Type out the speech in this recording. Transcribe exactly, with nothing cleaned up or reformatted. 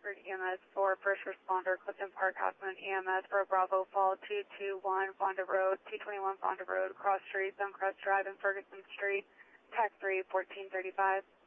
Rockford E M S for first responder, Clifton Park, Half Moon E M S for Bravo Fall two two one, Fonda Road, two twenty-one Fonda Road, Cross Street, Suncrest Drive, and Ferguson Street, Tax three, fourteen thirty-five.